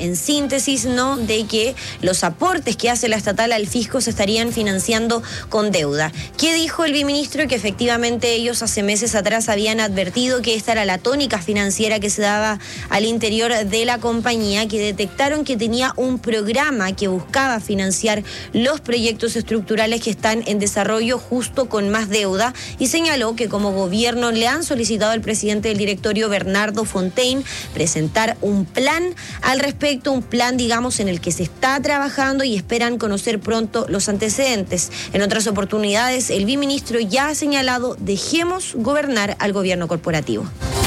en síntesis, ¿no?, de que los aportes que hace la estatal al fisco se estarían financiando con deuda. ¿Qué dijo el biministro? Que efectivamente ellos hace meses atrás habían advertido que esta era la tónica financiera que se daba al interior de la compañía, que detectaron que tenía un programa que buscaba financiar los proyectos estructurales que están en desarrollo justo con más deuda, y señaló que como gobierno le han solicitado al presidente del directorio, Bernardo Fontaine, presentar un plan al respecto, un plan, digamos, en el que se está trabajando y esperan conocer pronto los antecedentes. En otras oportunidades, el biministro ya ha señalado: dejemos gobernar al gobierno corporativo.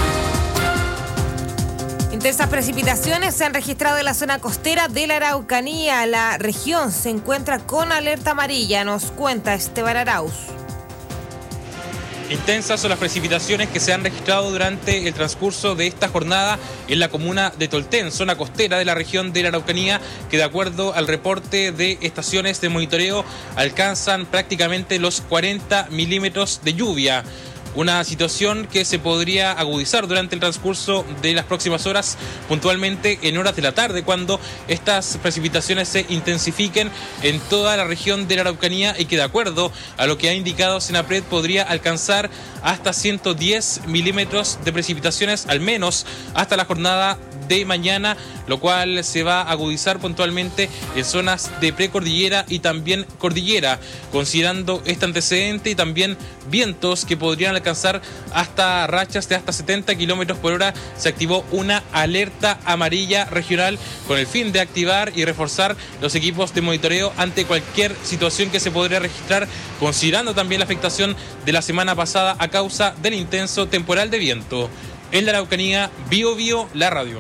Intensas precipitaciones se han registrado en la zona costera de la Araucanía. La región se encuentra con alerta amarilla, nos cuenta Esteban Arauz. Intensas son las precipitaciones que se han registrado durante el transcurso de esta jornada en la comuna de Tolten, zona costera de la región de la Araucanía, que de acuerdo al reporte de estaciones de monitoreo alcanzan prácticamente los 40 milímetros de lluvia. Una situación que se podría agudizar durante el transcurso de las próximas horas, puntualmente en horas de la tarde, cuando estas precipitaciones se intensifiquen en toda la región de la Araucanía, y que de acuerdo a lo que ha indicado Senapred podría alcanzar hasta 110 milímetros de precipitaciones, al menos hasta la jornada de mañana, lo cual se va a agudizar puntualmente en zonas de precordillera y también cordillera. Considerando este antecedente y también vientos que podrían alcanzar hasta rachas de hasta 70 kilómetros por hora, se activó una alerta amarilla regional con el fin de activar y reforzar los equipos de monitoreo ante cualquier situación que se podría registrar, considerando también la afectación de la semana pasada a causa del intenso temporal de viento. En la Araucanía, Bio Bio, la radio.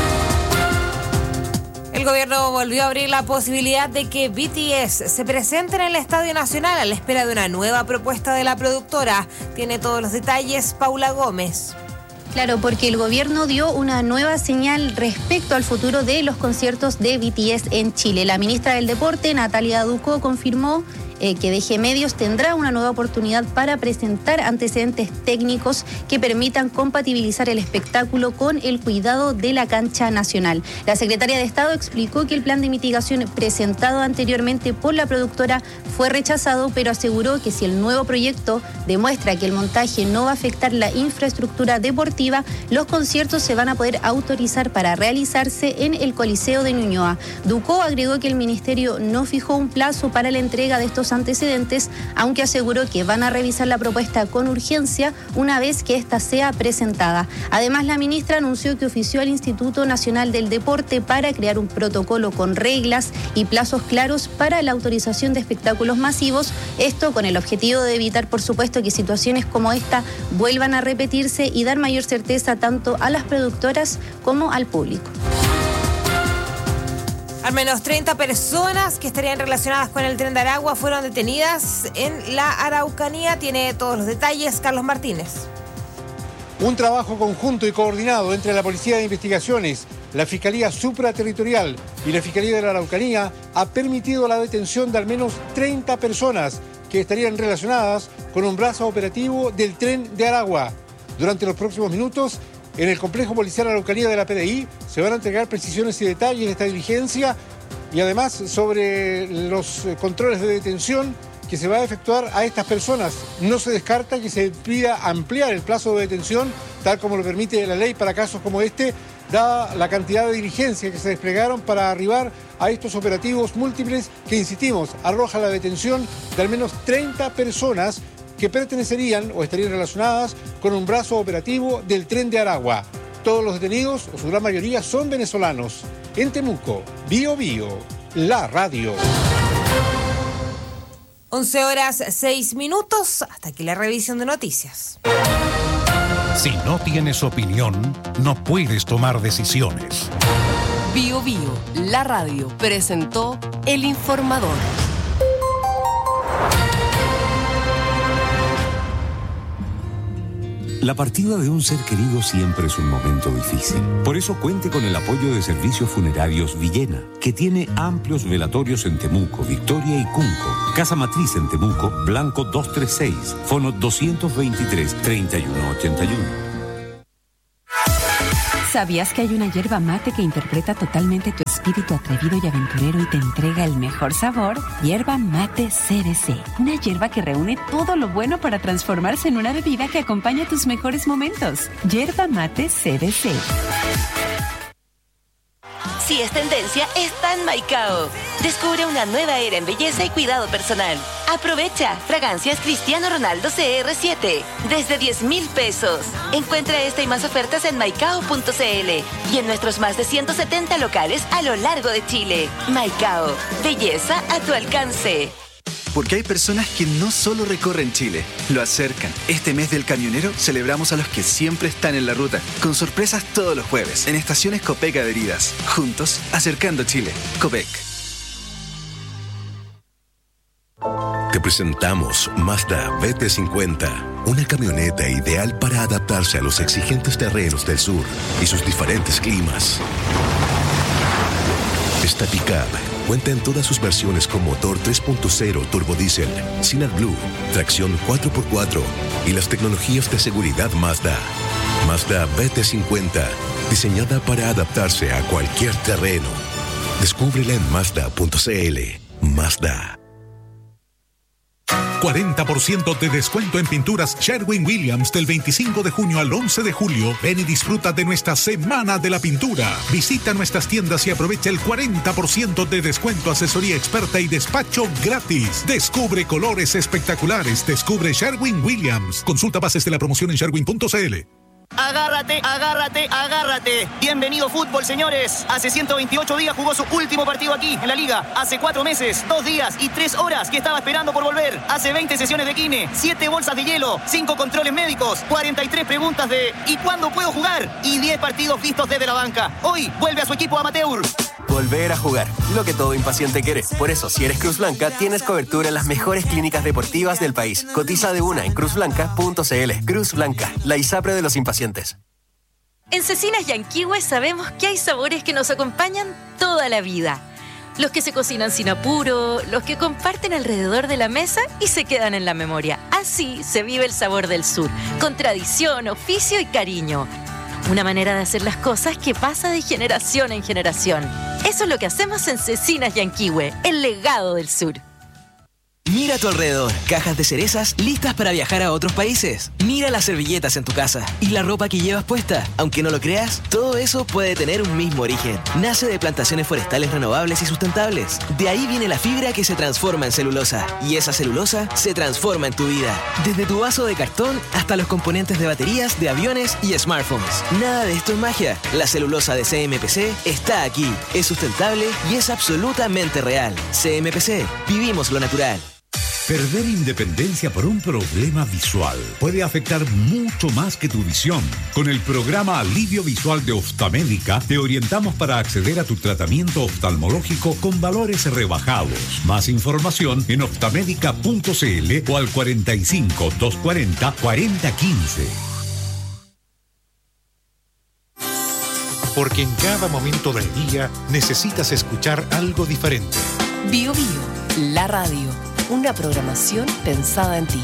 El gobierno volvió a abrir la posibilidad de que BTS se presente en el Estadio Nacional a la espera de una nueva propuesta de la productora. Tiene todos los detalles Paula Gómez. Claro, porque el gobierno dio una nueva señal respecto al futuro de los conciertos de BTS en Chile. La ministra del Deporte, Natalia Ducó, confirmó que DG Medios tendrá una nueva oportunidad para presentar antecedentes técnicos que permitan compatibilizar el espectáculo con el cuidado de la cancha nacional. La secretaria de Estado explicó que el plan de mitigación presentado anteriormente por la productora fue rechazado, pero aseguró que si el nuevo proyecto demuestra que el montaje no va a afectar la infraestructura deportiva, los conciertos se van a poder autorizar para realizarse en el Coliseo de Ñuñoa. Ducó agregó que el ministerio no fijó un plazo para la entrega de estos antecedentes, aunque aseguró que van a revisar la propuesta con urgencia una vez que ésta sea presentada. Además, la ministra anunció que ofició al Instituto Nacional del Deporte para crear un protocolo con reglas y plazos claros para la autorización de espectáculos masivos, esto con el objetivo de evitar, por supuesto, que situaciones como esta vuelvan a repetirse y dar mayor certeza tanto a las productoras como al público. Al menos 30 personas que estarían relacionadas con el Tren de Aragua fueron detenidas en la Araucanía. Tiene todos los detalles Carlos Martínez. Un trabajo conjunto y coordinado entre la Policía de Investigaciones, la Fiscalía Supraterritorial y la Fiscalía de la Araucanía ha permitido la detención de al menos 30 personas que estarían relacionadas con un brazo operativo del Tren de Aragua. Durante los próximos minutos, en el complejo policial Araucanía de la PDI se van a entregar precisiones y detalles de esta diligencia y además sobre los controles de detención que se va a efectuar a estas personas. No se descarta que se pida ampliar el plazo de detención, tal como lo permite la ley para casos como este, dada la cantidad de diligencias que se desplegaron para arribar a estos operativos múltiples que, insistimos, arrojan la detención de al menos 30 personas que pertenecerían o estarían relacionadas con un brazo operativo del Tren de Aragua. Todos los detenidos, o su gran mayoría, son venezolanos. En Temuco, Bio Bio, la radio. 11:06. Hasta aquí la revisión de noticias. Si no tienes opinión, no puedes tomar decisiones. Bio Bio, la radio, presentó El Informador. La partida de un ser querido siempre es un momento difícil. Por eso cuente con el apoyo de Servicios Funerarios Villena, que tiene amplios velatorios en Temuco, Victoria y Cunco. Casa Matriz en Temuco, Blanco 236, Fono 223-3181. ¿Sabías que hay una yerba mate que interpreta totalmente tu espíritu atrevido y aventurero y te entrega el mejor sabor? Yerba mate CBC. Una yerba que reúne todo lo bueno para transformarse en una bebida que acompaña tus mejores momentos. Yerba mate CBC. Si es tendencia, está en Maicao. Descubre una nueva era en belleza y cuidado personal. Aprovecha fragancias Cristiano Ronaldo CR7 desde 10,000 pesos. Encuentra esta y más ofertas en maicao.cl y en nuestros más de 170 locales a lo largo de Chile. Maicao, belleza a tu alcance. Porque hay personas que no solo recorren Chile, lo acercan. Este mes del camionero celebramos a los que siempre están en la ruta, con sorpresas todos los jueves, en estaciones Copec adheridas. Juntos, acercando Chile. Copec. Te presentamos Mazda BT50, una camioneta ideal para adaptarse a los exigentes terrenos del sur y sus diferentes climas. Esta pickup cuenta en todas sus versiones con motor 3.0 turbodiesel, sin AdBlue, tracción 4x4 y las tecnologías de seguridad Mazda. Mazda BT50, diseñada para adaptarse a cualquier terreno. Descúbrela en Mazda.cl. Mazda. 40% de descuento en pinturas Sherwin-Williams del 25 de junio al 11 de julio. Ven y disfruta de nuestra Semana de la Pintura. Visita nuestras tiendas y aprovecha el 40% de descuento, asesoría experta y despacho gratis. Descubre colores espectaculares. Descubre Sherwin-Williams. Consulta bases de la promoción en sherwin.cl. Agárrate, agárrate, agárrate. Bienvenido fútbol, señores. Hace 128 días jugó su último partido aquí, en la Liga. Hace 4 meses, 2 días y 3 horas que estaba esperando por volver. Hace 20 sesiones de kine, 7 bolsas de hielo, 5 controles médicos, 43 preguntas de ¿y cuándo puedo jugar? Y 10 partidos vistos desde la banca. Hoy vuelve a su equipo amateur. Volver a jugar, lo que todo impaciente quiere. Por eso, si eres Cruz Blanca, tienes cobertura en las mejores clínicas deportivas del país. Cotiza de una en cruzblanca.cl. Cruz Blanca, la ISAPRE de los impacientes. En Cecinas Yanquihue sabemos que hay sabores que nos acompañan toda la vida. Los que se cocinan sin apuro, los que comparten alrededor de la mesa y se quedan en la memoria. Así se vive el sabor del sur, con tradición, oficio y cariño. Una manera de hacer las cosas que pasa de generación en generación. Eso es lo que hacemos en Cecinas Yanquihue, el legado del sur. Mira a tu alrededor, cajas de cerezas listas para viajar a otros países. Mira las servilletas en tu casa y la ropa que llevas puesta. Aunque no lo creas, todo eso puede tener un mismo origen. Nace de plantaciones forestales renovables y sustentables. De ahí viene la fibra que se transforma en celulosa. Y esa celulosa se transforma en tu vida. Desde tu vaso de cartón hasta los componentes de baterías, de aviones y smartphones. Nada de esto es magia. La celulosa de CMPC está aquí. Es sustentable y es absolutamente real. CMPC, vivimos lo natural. Perder independencia por un problema visual puede afectar mucho más que tu visión. Con el programa Alivio Visual de Oftamédica te orientamos para acceder a tu tratamiento oftalmológico con valores rebajados. Más información en oftamédica.cl o al 45 240 4015. Porque en cada momento del día necesitas escuchar algo diferente. Bio Bio, la radio. Una programación pensada en ti.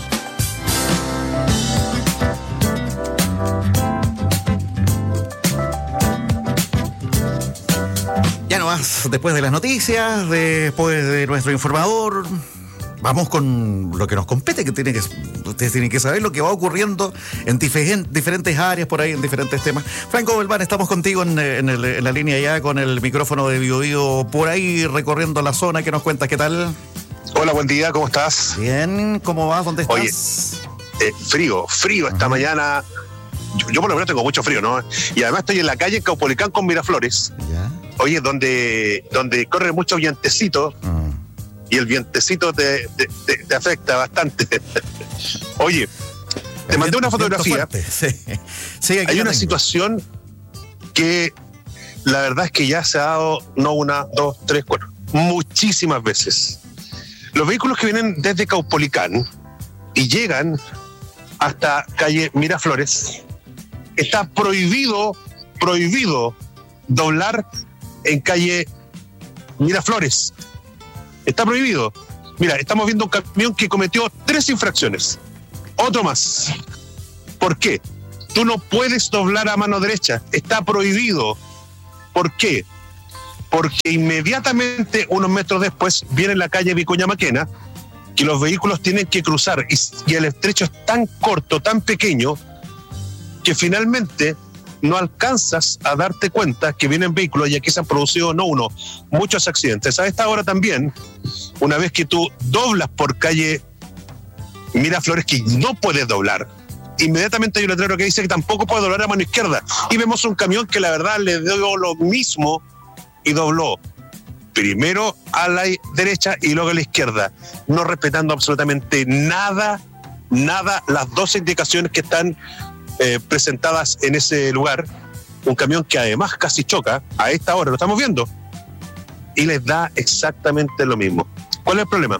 Ya no más, después de las noticias, después de nuestro informador, vamos con lo que nos compete, ustedes tienen que saber lo que va ocurriendo en diferentes áreas, por ahí, en diferentes temas. Franco Belván, estamos contigo en la línea ya, con el micrófono de Bio Bio, por ahí recorriendo la zona. ¿Qué nos cuentas? ¿Qué tal? Hola, buen día, ¿cómo estás? Bien, ¿cómo vas? ¿Dónde estás? Oye, frío esta mañana. Yo por lo menos tengo mucho frío, ¿no? Y además estoy en la calle Caupolicán con Miraflores. ¿Ya? Oye, donde corre mucho vientecito. Y el vientecito te afecta bastante. Oye, te mandé una fotografía. Sí, hay una situación que la verdad es que ya se ha dado no una, dos, tres, cuatro, muchísimas veces. Los vehículos que vienen desde Caupolicán y llegan hasta calle Miraflores, está prohibido doblar en calle Miraflores. Está prohibido. Mira, estamos viendo un camión que cometió 3 infracciones. Otro más. ¿Por qué? Tú no puedes doblar a mano derecha, está prohibido. ¿Por qué? Porque inmediatamente, unos metros después, viene la calle Vicuña Maquena, que los vehículos tienen que cruzar, y el estrecho es tan corto, tan pequeño, que finalmente no alcanzas a darte cuenta que vienen vehículos, y aquí se han producido no uno, muchos accidentes. A esta hora también, una vez que tú doblas por calle Miraflores, que no puedes doblar, inmediatamente hay un letrero que dice que tampoco puedes doblar a mano izquierda, y vemos un camión que la verdad le dio lo mismo y dobló primero a la derecha y luego a la izquierda, no respetando absolutamente nada las dos indicaciones que están presentadas en ese lugar. Un camión que además casi choca, a esta hora lo estamos viendo, y les da exactamente lo mismo. ¿Cuál es el problema?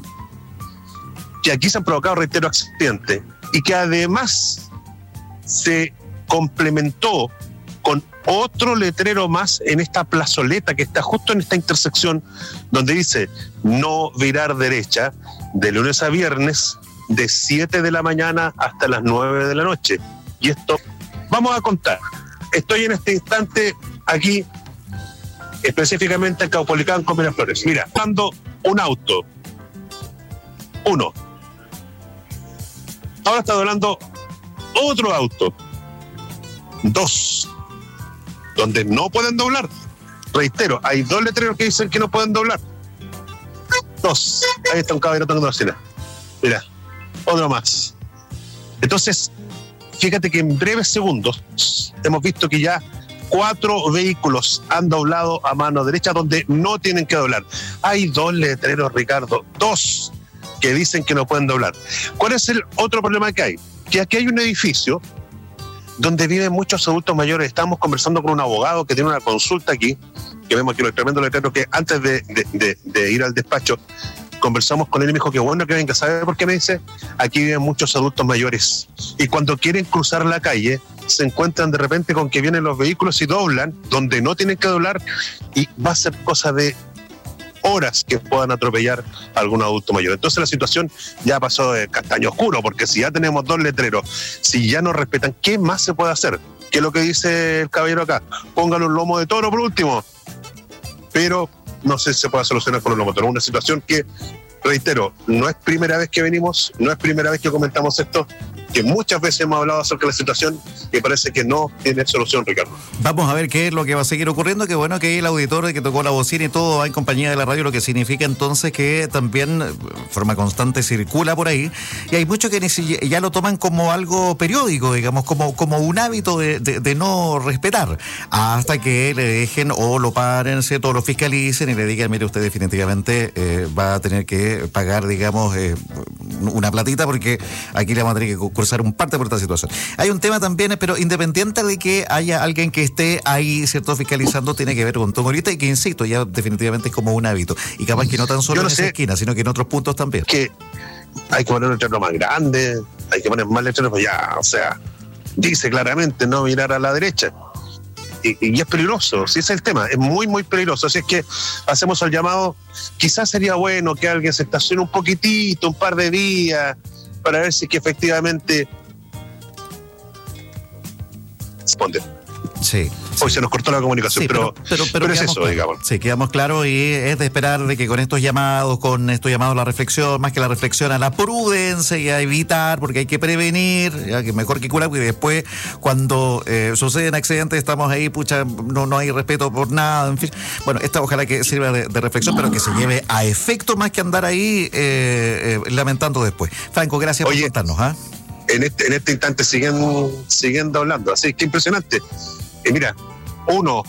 Que aquí se han provocado, reitero, accidentes, y que además se complementó con otro letrero más en esta plazoleta que está justo en esta intersección, donde dice no virar derecha de lunes a viernes de 7 de la mañana hasta las 9 de la noche. Y esto, vamos a contar, estoy en este instante aquí, específicamente en Caupolicán con Miraflores. Mira, cuando un auto, uno, ahora está doblando otro auto, dos, donde no pueden doblar. Reitero, hay dos letreros que dicen que no pueden doblar. Dos, ahí está un caballero tocando la cena. Mira, otro más. Entonces, fíjate que en breves segundos hemos visto que ya 4 vehículos han doblado a mano derecha donde no tienen que doblar. Hay 2 letreros, Ricardo, 2 que dicen que no pueden doblar. ¿Cuál es el otro problema que hay? Que aquí hay un edificio donde viven muchos adultos mayores. Estamos conversando con un abogado que tiene una consulta aquí, que vemos aquí los tremendos letreros, que antes de ir al despacho conversamos con él y me dijo que bueno que venga. ¿Sabe por qué? Me dice, aquí viven muchos adultos mayores y cuando quieren cruzar la calle se encuentran de repente con que vienen los vehículos y doblan donde no tienen que doblar, y va a ser cosa de horas que puedan atropellar a algún adulto mayor. Entonces la situación ya pasó de castaño oscuro, porque si ya tenemos 2 letreros, si ya no respetan, ¿qué más se puede hacer? ¿Qué es lo que dice el caballero acá? Póngale un lomo de toro por último. Pero no sé si se puede solucionar con un lomo de toro. Una situación que, reitero, no es primera vez que venimos, no es primera vez que comentamos esto, que muchas veces hemos hablado acerca de la situación y parece que no tiene solución, Ricardo. Vamos a ver qué es lo que va a seguir ocurriendo. Qué bueno que el auditor que tocó la bocina y todo va en compañía de la radio, lo que significa entonces que también de forma constante circula por ahí, y hay muchos que ya lo toman como algo periódico, digamos, como un hábito de no respetar, hasta que le dejen o lo paren, ¿cierto? O lo fiscalicen y le digan, mire, usted definitivamente va a tener que pagar, digamos, una platita, porque aquí le vamos a tener que cursar un parte por esta situación. Hay un tema también, pero independiente de que haya alguien que esté ahí, ¿cierto?, fiscalizando, tiene que ver con todo ahorita, y que, insisto, ya definitivamente es como un hábito, y capaz que no tan solo en esa esquina, sino que en otros puntos también. Que hay que poner un letrero más grande, hay que poner más letreros, pues ya, o sea, dice claramente no mirar a la derecha. Y es peligroso, si ese es el tema, es muy, muy peligroso. Así es que hacemos el llamado, quizás sería bueno que alguien se estacione un poquitito, un par de días, para ver si es que efectivamente responde. Sí. Hoy se nos cortó la comunicación, sí, pero es eso, claro, digamos. Sí, quedamos claros, y es de esperar de que con estos llamados a la reflexión, más que la reflexión, a la prudencia y a evitar, porque hay que prevenir, ya que mejor que curar, porque después cuando suceden accidentes estamos ahí, pucha, no hay respeto por nada, en fin. Bueno, esta ojalá que sirva de reflexión, pero que se lleve a efecto más que andar ahí lamentando después. Franco, gracias por contarnos. En este instante siguen hablando, así que impresionante. Mira, 1,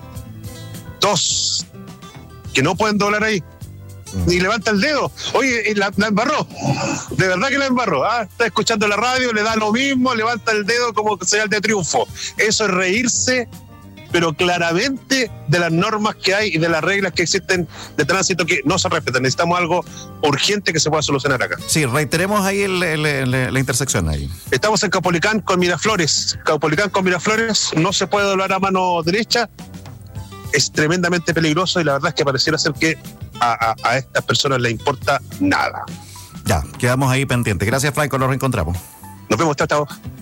2, que no pueden doblar ahí, ni levanta el dedo. Oye, la embarró, de verdad que la embarró. Está escuchando la radio, le da lo mismo, levanta el dedo como señal de triunfo. Eso es reírse, pero claramente, de las normas que hay y de las reglas que existen de tránsito que no se respetan. Necesitamos algo urgente que se pueda solucionar acá. Sí, reiteremos ahí la intersección ahí. Estamos en Caupolicán con Miraflores. Caupolicán con Miraflores, no se puede doblar a mano derecha. Es tremendamente peligroso y la verdad es que pareciera ser que a estas personas les importa nada. Ya, quedamos ahí pendientes. Gracias, Franco, nos reencontramos. Nos vemos, chao.